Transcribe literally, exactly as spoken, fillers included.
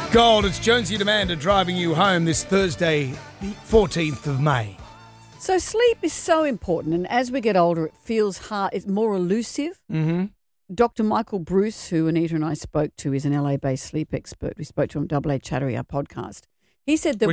Gold, it's Jonesy Demander driving you home this Thursday, the fourteenth of May. So sleep is so important, and as we get older, it feels hard. It's more elusive. Mm-hmm. Doctor Michael Bruce, who Anita and I spoke to, is an L A-based sleep expert. We spoke to him on Double A Chattery, our podcast. He said that